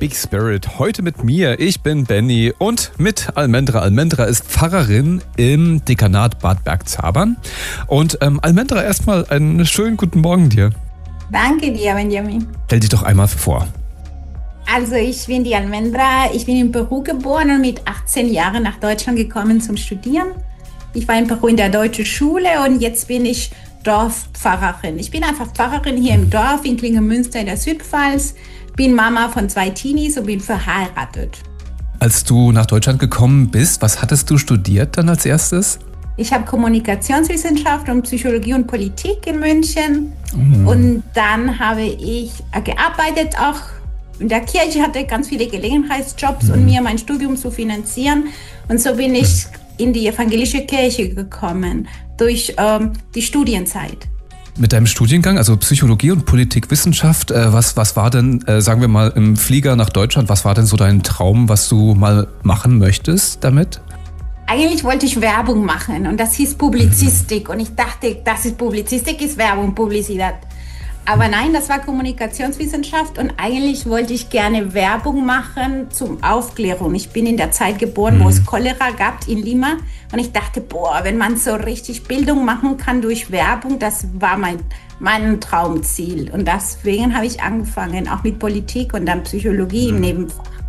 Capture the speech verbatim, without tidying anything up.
Big Spirit. Heute mit mir. Ich bin Benny und mit Almendra. Almendra ist Pfarrerin im Dekanat Bad Bergzabern. Und ähm, Almendra, erstmal einen schönen guten Morgen dir. Danke dir, Benjamin. Stell dich doch einmal vor. Also ich bin die Almendra. Ich bin in Peru geboren und mit achtzehn Jahren nach Deutschland gekommen zum Studieren. Ich war in Peru in der deutschen Schule und jetzt bin ich Dorfpfarrerin. Ich bin einfach Pfarrerin hier im Dorf in Klingemünster in der Südpfalz. Bin Mama von zwei Teenies und bin verheiratet. Als du nach Deutschland gekommen bist, was hattest du studiert dann als erstes? Ich habe Kommunikationswissenschaft und Psychologie und Politik in München. Mhm. Und dann habe ich gearbeitet auch in der Kirche, hatte ganz viele Gelegenheitsjobs, mhm. um mir mein Studium zu finanzieren. Und so bin ich in die evangelische Kirche gekommen durch ähm, die Studienzeit. Mit deinem Studiengang, also Psychologie und Politikwissenschaft, äh, was, was war denn, äh, sagen wir mal, im Flieger nach Deutschland, was war denn so dein Traum, was du mal machen möchtest damit? Eigentlich wollte ich Werbung machen und das hieß Publizistik und ich dachte, das ist Publizistik, ist Werbung, Publizität. Aber nein, das war Kommunikationswissenschaft und eigentlich wollte ich gerne Werbung machen zum Aufklärung. Ich bin in der Zeit geboren, mhm. wo es Cholera gab in Lima und ich dachte, boah, wenn man so richtig Bildung machen kann durch Werbung, das war mein, mein Traumziel. Und deswegen habe ich angefangen, auch mit Politik und dann Psychologie mhm. im Nebenfach.